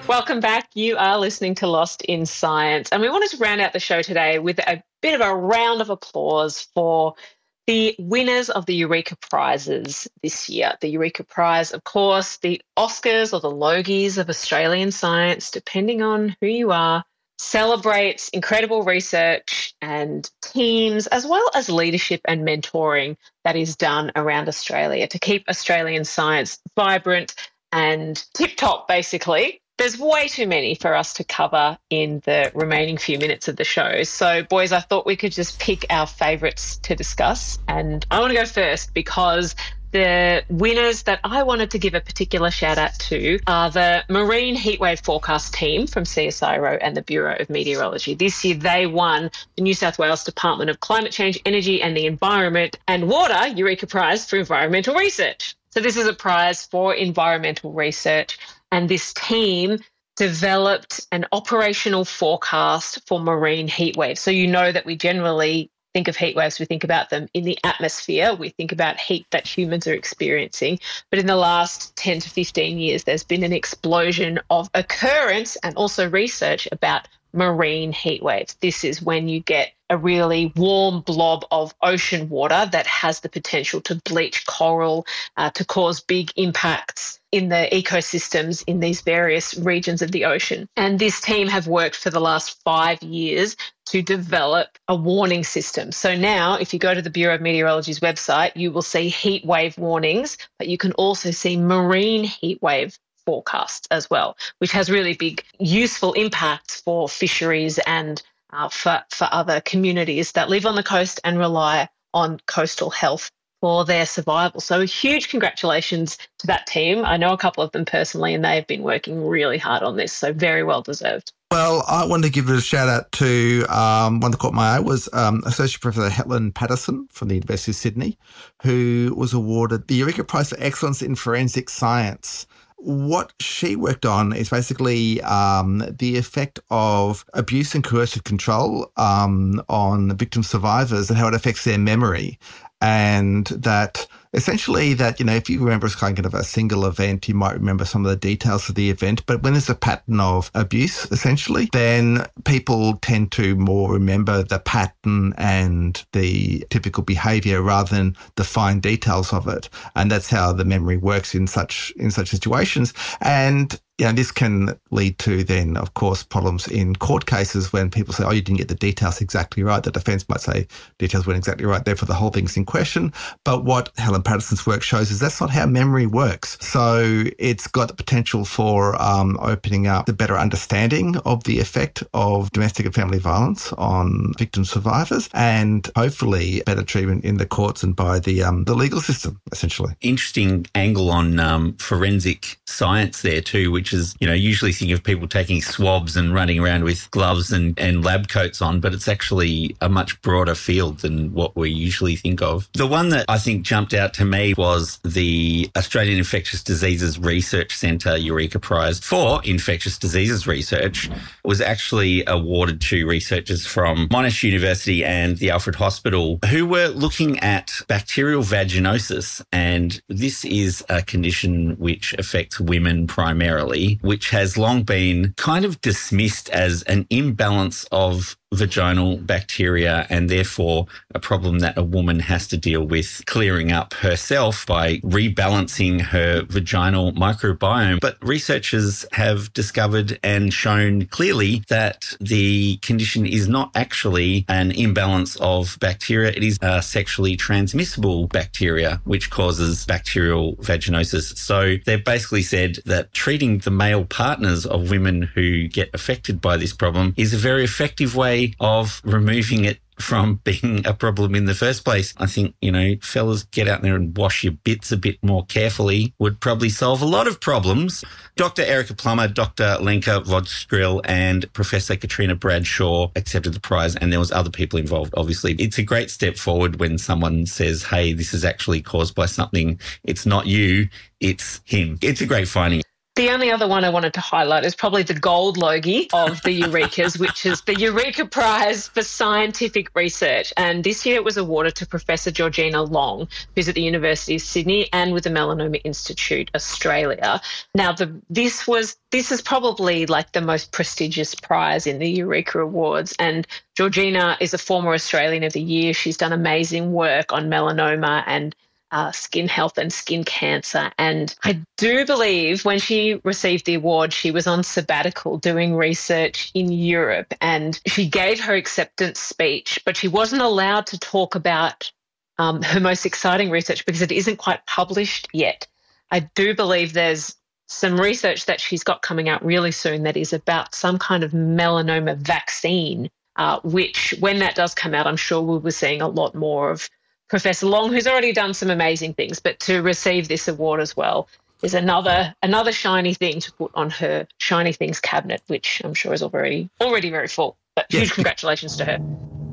Welcome back. You are listening to Lost in Science. And we wanted to round out the show today with a bit of a round of applause for the winners of the Eureka Prizes this year. The Eureka Prize, of course, the Oscars or the Logies of Australian science, depending on who you are, celebrates incredible research and teams, as well as leadership and mentoring that is done around Australia to keep Australian science vibrant and tip-top, basically. There's way too many for us to cover in the remaining few minutes of the show. So, boys, I thought we could just pick our favourites to discuss. And I want to go first because the winners that I wanted to give a particular shout out to are the Marine Heatwave Forecast team from CSIRO and the Bureau of Meteorology. This year they won the New South Wales Department of Climate Change, Energy and the Environment and Water Eureka Prize for Environmental Research. So this is a prize for environmental research, and this team developed an operational forecast for marine heat waves. So you know that we generally think of heat waves, we think about them in the atmosphere, we think about heat that humans are experiencing. But in the last 10 to 15 years, there's been an explosion of occurrence and also research about marine heat waves. This is when you get a really warm blob of ocean water that has the potential to bleach coral, to cause big impacts in the ecosystems in these various regions of the ocean. And this team have worked for the last 5 years to develop a warning system. So now, if you go to the Bureau of Meteorology's website, you will see heat wave warnings, but you can also see marine heat wave forecasts as well, which has really big useful impacts for fisheries and for other communities that live on the coast and rely on coastal health for their survival. So huge congratulations to that team. I know a couple of them personally and they've been working really hard on this, so very well deserved. Well, I wanted to give a shout out to one that caught my eye was Associate Professor Helen Patterson from the University of Sydney, who was awarded the Eureka Prize for Excellence in Forensic Science. What she worked on is basically the effect of abuse and coercive control on victim survivors and how it affects their memory. And that essentially that, you know, if you remember it's kind of a single event, you might remember some of the details of the event. But when there's a pattern of abuse, essentially, then people tend to more remember the pattern and the typical behaviour rather than the fine details of it. And that's how the memory works in such situations. And yeah, this can lead to then, of course, problems in court cases when people say, oh, you didn't get the details exactly right. The defence might say details weren't exactly right, therefore the whole thing's in question. But what Helen Patterson's work shows is that's not how memory works. So it's got the potential for opening up the better understanding of the effect of domestic and family violence on victim survivors and hopefully better treatment in the courts and by the legal system, essentially. Interesting angle on forensic science there too, which is, you know, usually think of people taking swabs and running around with gloves and lab coats on, but it's actually a much broader field than what we usually think of. The one that I think jumped out to me was the Australian Infectious Diseases Research Centre Eureka Prize for Infectious Diseases Research. It was actually awarded to researchers from Monash University and the Alfred Hospital who were looking at bacterial vaginosis, and this is a condition which affects women primarily, which has long been kind of dismissed as an imbalance of vaginal bacteria and therefore a problem that a woman has to deal with clearing up herself by rebalancing her vaginal microbiome. But researchers have discovered and shown clearly that the condition is not actually an imbalance of bacteria. It is a sexually transmissible bacteria which causes bacterial vaginosis. So they've basically said that treating the male partners of women who get affected by this problem is a very effective way of removing it from being a problem in the first place. I think, you know, fellas, get out there and wash your bits a bit more carefully would probably solve a lot of problems. Dr. Erica Plummer, Dr. Lenka Vodskrill and Professor Katrina Bradshaw accepted the prize, and there was other people involved, obviously. It's a great step forward when someone says, hey, this is actually caused by something. It's not you, it's him. It's a great finding. The only other one I wanted to highlight is probably the gold Logie of the Eurekas, which is the Eureka Prize for Scientific Research. And this year it was awarded to Professor Georgina Long, who's at the University of Sydney and with the Melanoma Institute Australia. Now, this is probably like the most prestigious prize in the Eureka Awards. And Georgina is a former Australian of the Year. She's done amazing work on melanoma and skin health and skin cancer. And I do believe when she received the award, she was on sabbatical doing research in Europe, and she gave her acceptance speech, but she wasn't allowed to talk about her most exciting research because it isn't quite published yet. I do believe there's some research that she's got coming out really soon that is about some kind of melanoma vaccine, which when that does come out, I'm sure we'll be seeing a lot more of Professor Long, who's already done some amazing things, but to receive this award as well is another shiny thing to put on her shiny things cabinet, which I'm sure is already very full. But huge congratulations to her.